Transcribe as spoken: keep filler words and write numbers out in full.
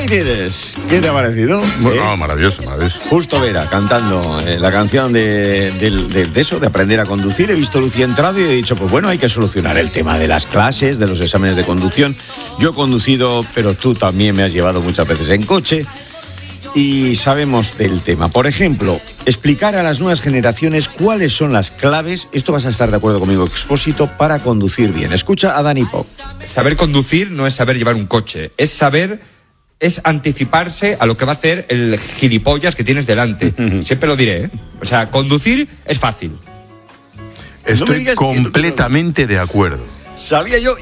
United. ¿Qué te ha parecido? Bueno, ¿Eh? maravilloso, maravilloso. Justo Vera cantando eh, la canción de, de, de, de eso, de aprender a conducir. He visto Lucía entrado y he dicho, pues bueno, hay que solucionar el tema de las clases, de los exámenes de conducción. Yo he conducido, pero tú también me has llevado muchas veces en coche. Y sabemos del tema. Por ejemplo, explicar a las nuevas generaciones cuáles son las claves, esto vas a estar de acuerdo conmigo, Expósito, para conducir bien. Escucha a Dani Pop. Saber conducir no es saber llevar un coche, es saber, es anticiparse a lo que va a hacer el gilipollas que tienes delante. Uh-huh. Siempre lo diré, ¿eh? O sea, conducir es fácil. Estoy no completamente de acuerdo. Sabía yo,